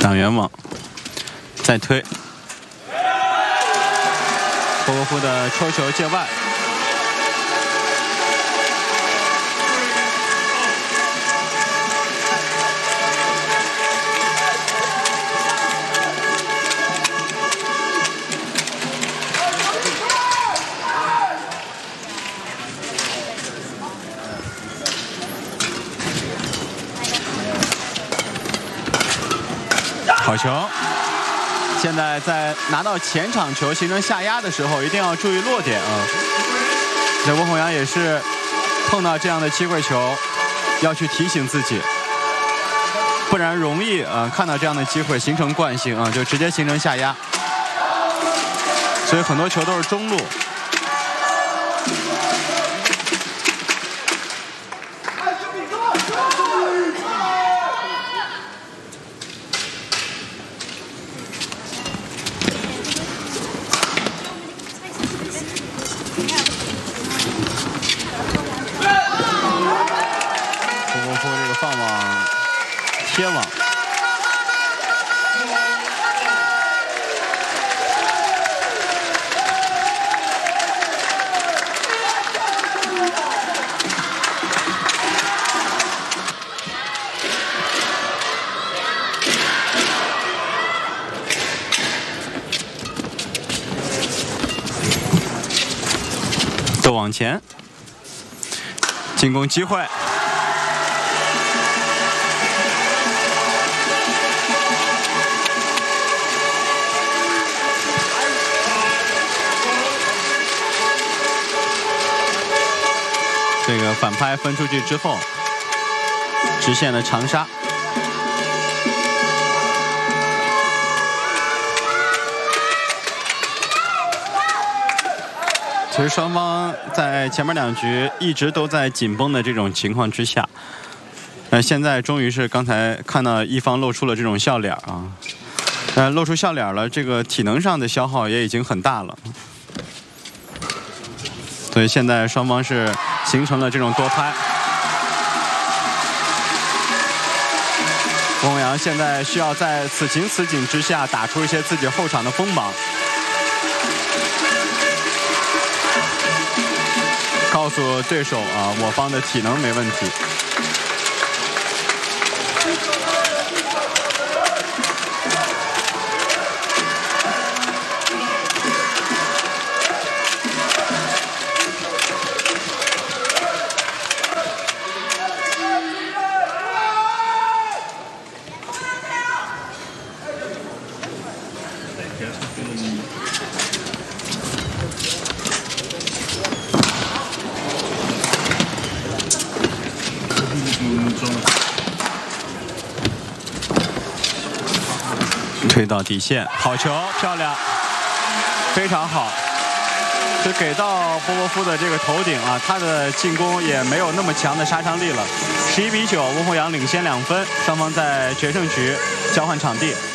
挡圆网，再推。波波夫的抽球界外。 好球！现在在拿到前场球形成下压的时候，一定要注意落点啊。这温宏洋也是碰到这样的机会球，要去提醒自己，不然容易看到这样的机会形成惯性啊，就直接形成下压。所以很多球都是中路。 放网贴网，都往前，进攻机会。 这个反拍分出去之后，直线的长杀。其实双方在前面2局一直都在紧绷的这种情况之下，现在终于是刚才看到一方露出了这种笑脸啊，露出笑脸了，这个体能上的消耗也已经很大了。 所以现在双方是形成了这种多拍。温宏洋现在需要在此情此景之下打出一些自己后场的锋芒，告诉对手啊，我方的体能没问题。 推到底线，好球，漂亮，非常好。就给到波波夫的这个头顶啊，他的进攻也没有那么强的杀伤力了。11比9，温宏洋领先2分，双方在决胜局交换场地。